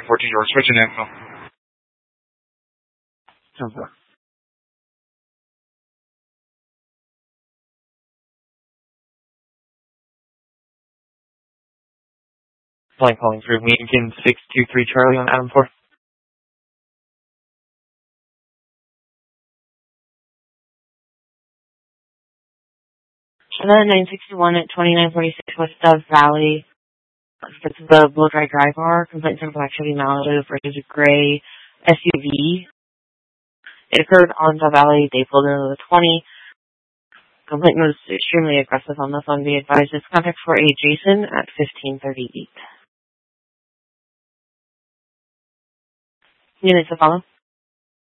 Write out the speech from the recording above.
914, York, switching info. Okay. Flight calling through Lincoln 623 Charlie on Adam 4. Chevrolet 961 at 2946 West Dove Valley. This is the blow dry dry bar. Complaint from Black Chevy Malibu versus a gray SUV. It occurred on Dove Valley. They pulled into the 20. Complaint was extremely aggressive on the phone. Be advised it's contact for a Jason at 1538. Units to follow.